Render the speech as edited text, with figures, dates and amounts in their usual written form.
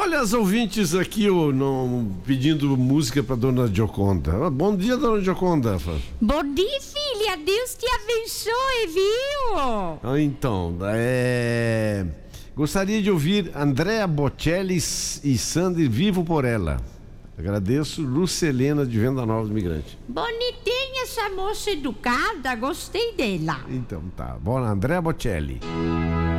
Olha, as ouvintes aqui pedindo música pra dona Gioconda. Bom dia, dona Gioconda. Bom dia, filha. Deus te abençoe, viu? Então, gostaria de ouvir Andrea Bocelli e Sandy Vivo por Ela. Agradeço, Lucelena de Venda Nova do Imigrante. Bonitinha essa moça educada, gostei dela. Então tá, bora, Andrea Bocelli.